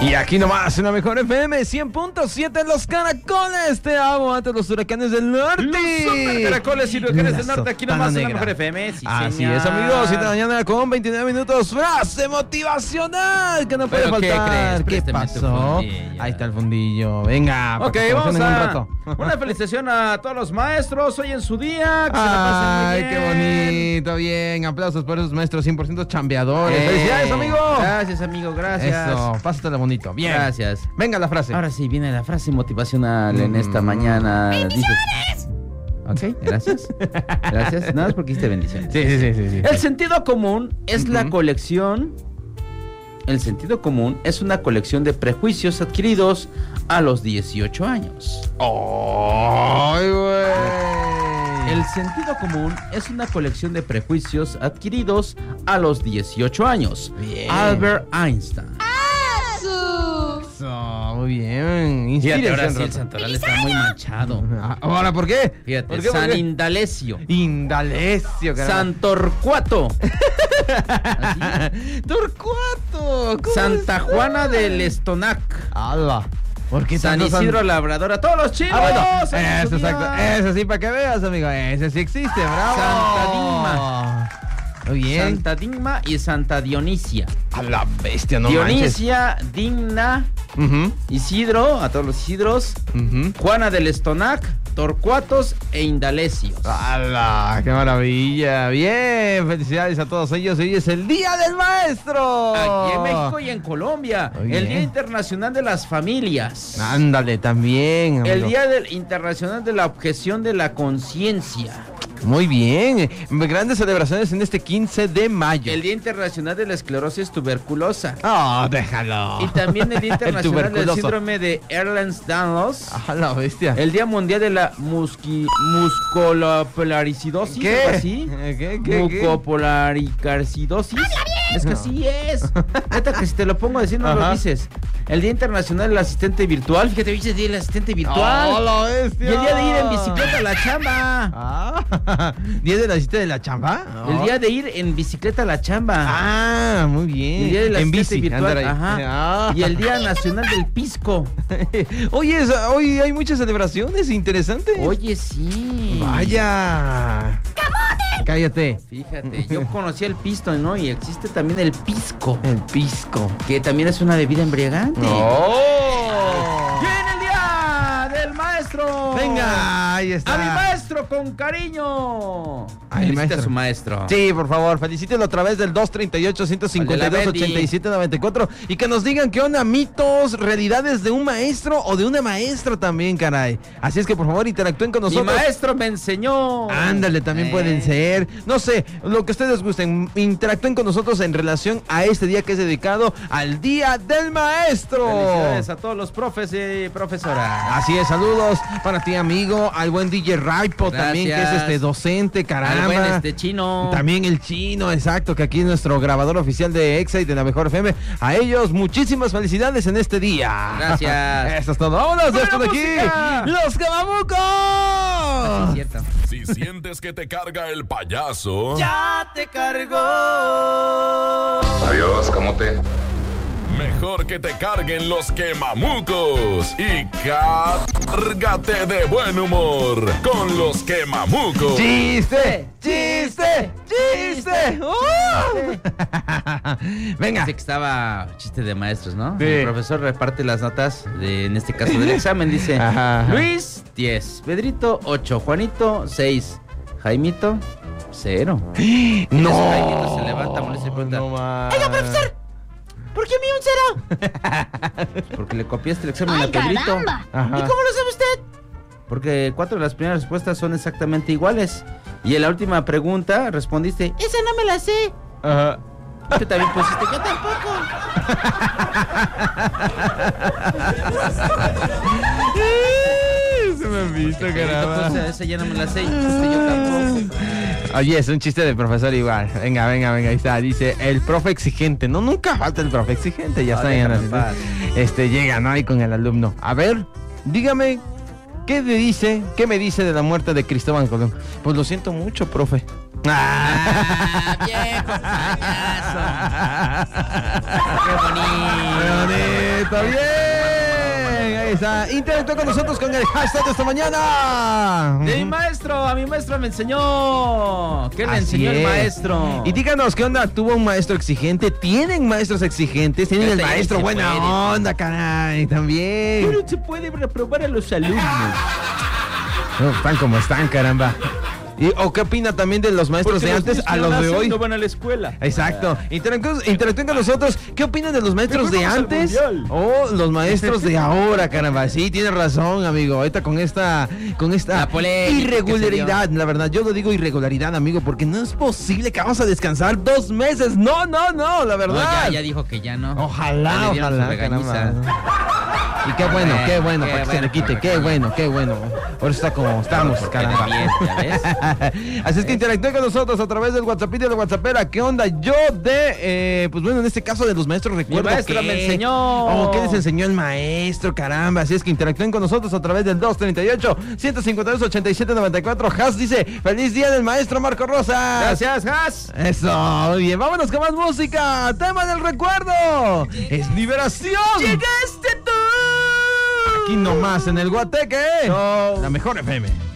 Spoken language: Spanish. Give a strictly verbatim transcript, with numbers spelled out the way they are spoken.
Y aquí nomás, una mejor F M cien punto siete, los caracoles. Te amo ante los huracanes del norte. Los super caracoles y huracanes La del norte. Aquí nomás, Sotana una Negra. mejor F M. Sí, Así señor. es, amigos. siete de la mañana con veintinueve minutos. Frase motivacional que no puede ¿Pero qué faltar. crees? ¿Qué, Préstame tu pasó? fundillo. Ahí está el fundillo. Venga, para Ok, que se vamos emocionen un a rato. una felicitación a todos los maestros hoy en su día. Que se la pasen muy Ay, qué bien. bonito, bien. Aplausos por esos maestros cien por ciento chambeadores. Eh, ¡Felicidades, amigo! Gracias, amigo, gracias. Eso, pásatela bonito. Bien. Gracias. Venga la frase. Ahora sí, viene la frase motivacional en esta Mm. mañana. ¡Bendiciones! Ok, gracias. Gracias. Nada más porque hiciste bendiciones. Sí, sí, sí, sí, sí. El sentido común es la Ujú. colección. El sentido común es una colección de prejuicios adquiridos a los dieciocho años. ¡Ay, güey! El sentido común es una colección de prejuicios adquiridos a los dieciocho años. Bien. Albert Einstein. Eso, muy bien. Fíjate, ahora Inspírense sí un el rato. santoral está muy manchado. Ah, Ahora, ¿por qué? Fíjate, ¿Por qué, por San qué? Indalecio. Indalecio, caramba. San Torcuato. Así. Torcuato. ¿Cómo Santa es? Juana del Estonac. ¡Hala! ¿Por qué San tanto Isidro Labrador. A todos los chicos. Ah, bueno, eso, exacto. Eso sí, para que veas, amigo. Ese sí existe, bravo. Santa Digma. Muy bien. Santa Digma y Santa Dionisia. A la bestia, no Dionisia, Digna, manches. Ujú, Isidro, a todos los Isidros, ujú. Juana del Estonac, Torcuatos e Indalecios. ¡Hala! ¡Qué maravilla! Bien, felicidades a todos ellos. Hoy es el Día del Maestro. Aquí en México y en Colombia. Muy El bien. Día Internacional de las Familias. Ándale, también, amigo. El Día del Internacional de la Objeción de la Conciencia. Muy bien. Grandes celebraciones en este quince de mayo. El Día Internacional de la Esclerosis Tuberculosa. Oh, déjalo. Y también el Día El Internacional del tuberculoso. Síndrome de Ehlers-Danlos. A la bestia. El Día Mundial de la musqui, musculopolaricidosis. ¿Qué? ¿Algo así? ¿Qué? ¿Qué? ¿Qué? Mucopolaricarcidosis. Es que así es. Neta, que si te lo pongo a decir, no lo Ajá. dices. El Día Internacional del Asistente Virtual. Fíjate, dice el Día del Asistente Virtual. ¡Oh, la bestia! Y el día de ir en bicicleta a la chamba. Ah, ¿día de la cita de la chamba? El día de ir en bicicleta a la chamba. Ah, muy bien. El día del en asistente bici, virtual. andar ahí. Ajá. Ah. Y el Día Nacional del Pisco. Oye, es- hoy hay muchas celebraciones interesantes. Oye, sí. Vaya. Cállate. Fíjate, yo conocí el pisto, ¿no? Y existe también el pisco, El pisco. que también es una bebida embriagante. ¡Oh! ¡Viene el Día del Maestro! Venga, ahí está. ¡A mi maestro con cariño! Ay, Felicite maestro. a su maestro. Sí, por favor, felicítelo a través del dos treinta y ocho, ciento cincuenta y dos, ochenta y siete noventa y cuatro y que nos digan qué onda, mitos, realidades de un maestro o de una maestra también, caray. Así es que por favor interactúen con Mi nosotros. maestro me enseñó. Ándale, también Eh. pueden ser, no sé, lo que ustedes gusten, interactúen con nosotros en relación a este día que es dedicado al Día del Maestro. Felicidades a todos los profes y profesoras. Así es, saludos para ti, amigo, al buen D J Raipo también, que es Gracias. este docente, caramba. Al buen este chino. También el chino, exacto, que aquí es nuestro grabador oficial de Exa y de la Mejor F M. A ellos, muchísimas felicidades en este día. Gracias. Eso es todo. ¡Vámonos! ¡Esto de aquí! música! ¡Los Sí, Camamucos! es cierto. Si sientes que te carga el payaso, ¡Ya te cargó! Adiós, camote. mejor que te carguen los quemamucos y cárgate de buen humor con los quemamucos. ¡Chiste! ¡Chiste! ¡Chiste! ¡Uh! Venga. Dice que estaba chiste de maestros, ¿no? Sí. El profesor reparte las notas, de, en este caso del examen, dice Ajá, ajá. Luis, diez, Pedrito, ocho, Juanito, seis, Jaimito, cero. No. Jaimito se levanta, molesto y pregunta, No más. oiga, profesor, ¿por qué a mí un cero? Porque le copiaste el examen ¡Ay, a Pedrito. caramba! Ajá. ¿Y cómo lo sabe usted? Porque cuatro de las primeras respuestas son exactamente iguales. Y en la última pregunta respondiste, esa no me la sé. Ajá. Tú también pusiste, yo tampoco. Se me han visto, Yo caramba. puse, esa ya no me la sé. Y pusiste, yo tampoco. Oye, es un chiste de profesor igual. Venga, venga, venga, ahí está. Dice, el profe exigente. No, nunca falta el profe exigente. Ya No, está déjame bien. en paz. Este, llega, ¿no? Ahí con el alumno. A ver, dígame, ¿qué me dice? ¿Qué me dice de la muerte de Cristóbal Colón? Pues lo siento mucho, profe. Ah, viejo payaso. Qué bonito. Qué está bien. Ahí está. Interactúa con nosotros con el hashtag de esta mañana. De mi maestro, a mi maestro me enseñó. ¿Qué le Así enseñó es. el maestro? Y díganos, ¿qué onda? ¿Tuvo un maestro exigente? ¿Tienen maestros exigentes? ¿Tienen el Este, maestro se buena puede. onda, caray? También. Pero se puede reprobar a los alumnos. No, están como están, caramba. ¿Y, ¿O qué opina también de los maestros Porque de los antes niños a que los de nacen hoy? no van a la escuela. Exacto. Interactúen, interactúen con nosotros. ¿Qué opinan de los maestros Mejor de vamos al antes mundial. o los maestros de ahora, caramba? Sí, tienes razón, amigo. Ahorita con esta, con esta La polémica irregularidad, la verdad, yo lo digo irregularidad, amigo, porque no es posible que vamos a descansar dos meses. No, no, no, la No, verdad. ya, ya dijo que ya no. Ojalá, Ya le dieron su ojalá, regañiza. caramba. Y qué bueno, qué bueno, Qué para que se bueno, le quite, qué qué bueno. bueno, qué bueno. Por eso está como estamos, Porque caramba. de bien, ¿ya ves? Así es que interactúen con nosotros a través del WhatsApp y de la WhatsAppera. ¿Qué onda? Yo de, eh, pues bueno, en este caso de los maestros recuerdo maestra que... me enseñó. Oh, ¿qué les enseñó el maestro? Caramba. Así es que interactúen con nosotros a través del dos treinta y ocho, ciento cincuenta y dos, ochenta y siete noventa y cuatro. Has dice, feliz día del maestro Marco Rosas. Gracias, Has. Eso, muy bien, vámonos con más música. Tema del recuerdo. Es liberación. ¡Llegaste tú! Aquí nomás en el Guateque. No. La mejor F M.